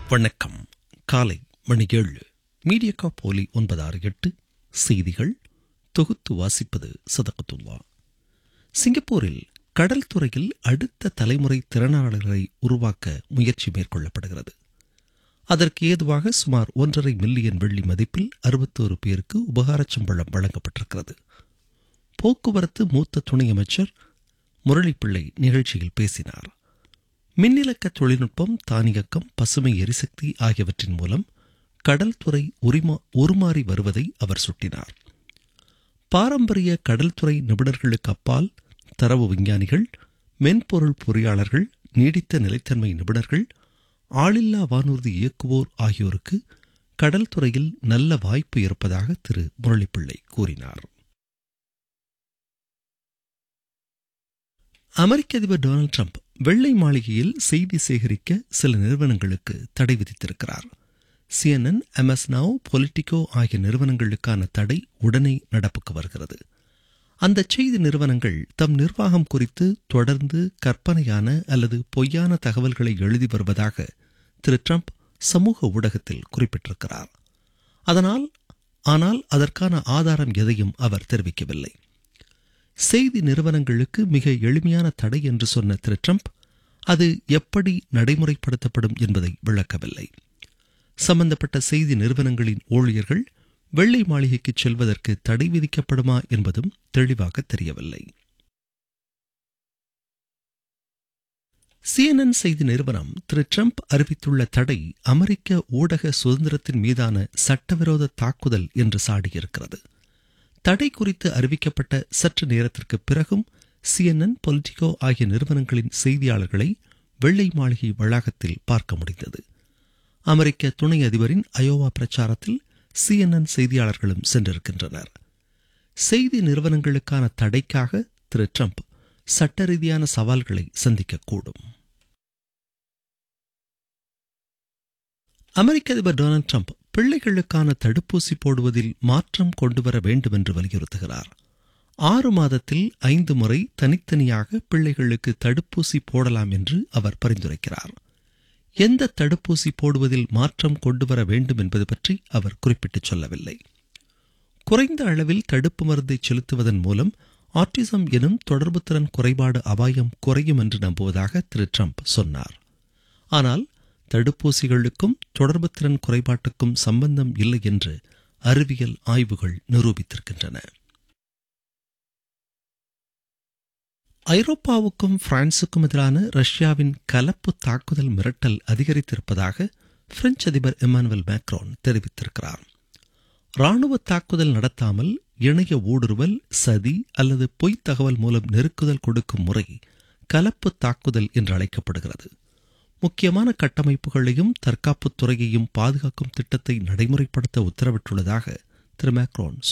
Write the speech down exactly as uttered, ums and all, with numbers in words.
வணக்கம். காலை மணி ஏழு. மீடியா போலி ஒன்பது ஆறு எட்டு செய்திகள் தொகுத்து வாசிப்பது சதகத்துல்லா. சிங்கப்பூரில் கடல் துறையில் அடுத்த தலைமுறை திறனாளர்களை உருவாக்க முயற்சி மேற்கொள்ளப்படுகிறது. அதற்கு ஏதுவாக சுமார் ஒன்றரை மில்லியன் வெள்ளி மதிப்பில் அறுபத்தோரு பேருக்கு உபகாரச் சம்பளம் வழங்கப்பட்டிருக்கிறது. போக்குவரத்து மூத்த துணை அமைச்சர் முரளிப்பிள்ளை நிகழ்ச்சியில் பேசினார். மின்னிலக்க தொழில்நுட்பம், தானியக்கம், பசுமை எரிசக்தி ஆகியவற்றின் மூலம் கடல் துறை உருமாறி வருவதை அவர் சுட்டினார். பாரம்பரிய கடல்துறை நிபுணர்களுக்கு அப்பால் தரவு விஞ்ஞானிகள், மென்பொருள் பொறியாளர்கள், நீடித்த நிலைத்தன்மை நிபுணர்கள், ஆளில்லா வானூர்தி இயக்குவோர் ஆகியோருக்கு கடல் துறையில் நல்ல வாய்ப்பு இருப்பதாக திரு முரளிப்பிள்ளை கூறினார். அமெரிக்க அதிபர் டொனால்டு டிரம்ப் வெள்ளை மாளிகையில் செய்தி சேகரிக்க சில நிறுவனங்களுக்கு தடை விதித்திருக்கிறார். சிஎன்என், எம்எஸ் நவ், பொலிட்டிகோ ஆகிய நிறுவனங்களுக்கான தடை உடனே நடப்புக்கு வருகிறது. அந்த செய்தி நிறுவனங்கள் தம் நிர்வாகம் குறித்து தொடர்ந்து கற்பனையான அல்லது பொய்யான தகவல்களை எழுதி வருவதாக திரு டிரம்ப் சமூக ஊடகத்தில் குறிப்பிட்டிருக்கிறார். அதனால் ஆனால் அதற்கான ஆதாரம் எதையும் அவர் தெரிவிக்கவில்லை. செய்தி நிறுவனங்களுக்கு மிக எளிமையான தடை என்று சொன்ன திரு டிரம்ப் அது எப்படி நடைமுறைப்படுத்தப்படும் என்பதை விளக்கவில்லை. சம்பந்தப்பட்ட செய்தி நிறுவனங்களின் ஊழியர்கள் வெள்ளை மாளிகைக்கு செல்வதற்கு தடை விதிக்கப்படுமா என்பதும் தெளிவாக தெரியவில்லை. சிஎன்என் செய்தி நிறுவனம் திரு டிரம்ப் அறிவித்துள்ள தடை அமெரிக்க ஊடக சுதந்திரத்தின் மீதான சட்டவிரோத தாக்குதல் என்று சாடியிருக்கிறது. தடை குறித்து அறிவிக்கப்பட்ட சற்று நேரத்திற்கு பிறகும் சிஎன்என், பொலிட்டிகோ ஆகிய நிறுவனங்களின் செய்தியாளர்களை வெள்ளை மாளிகை வளாகத்தில் பார்க்க முடிந்தது. அமெரிக்க துணை அதிபரின் அயோவா பிரச்சாரத்தில் சிஎன்என் செய்தியாளர்களும் சென்றிருக்கின்றனர். செய்தி நிறுவனங்களுக்கான தடைக்காக திரு டிரம்ப் சட்ட ரீதியான சவால்களை சந்திக்கக்கூடும். அமெரிக்க அதிபர் டொனால்டு டிரம்ப் பிள்ளைகளுக்கான தடுப்பூசி போடுவதில் மாற்றம் கொண்டுவர வேண்டும் என்று வலியுறுத்துகிறார். ஆறு மாதத்தில் ஐந்து முறை தனித்தனியாக பிள்ளைகளுக்கு தடுப்பூசி போடலாம் என்று அவர் பரிந்துரைக்கிறார். எந்த தடுப்பூசி போடுவதில் மாற்றம் கொண்டுவர வேண்டும் என்பது பற்றி அவர் குறிப்பிட்டு சொல்லவில்லை. குறைந்த அளவில் தடுப்பு மருந்தை செலுத்துவதன் மூலம் ஆட்டிசம் எனும் தொடர்பு திறன் குறைபாடு அபாயம் குறையும் என்று நம்புவதாக திரு டிரம்ப் சொன்னார். ஆனால் தடுப்பூசிகளுக்கும் தொடர்பு திறன் குறைபாட்டுக்கும் சம்பந்தம் இல்லை என்று அறிவியல் ஆய்வுகள் நிரூபித்திருக்கின்றன. ஐரோப்பாவுக்கும் பிரான்சுக்கும் எதிரான ரஷ்யாவின் கலப்பு தாக்குதல் மிரட்டல் அதிகரித்திருப்பதாக பிரெஞ்சு அதிபர் இமானுவேல் மேக்ரோன் தெரிவித்திருக்கிறார். ராணுவ தாக்குதல் நடத்தாமல் இணைய ஊடுருவல், சதி அல்லது பொய்த் தகவல் மூலம் நெருக்குதல் கொடுக்கும் முறை கலப்பு தாக்குதல் என்று அழைக்கப்படுகிறது. முக்கியமான கட்டமைப்புகளையும் தற்காப்புத் துறையையும் பாதுகாக்கும் திட்டத்தை நடைமுறைப்படுத்த உத்தரவிட்டுள்ளதாக திரு மேக்ரோன்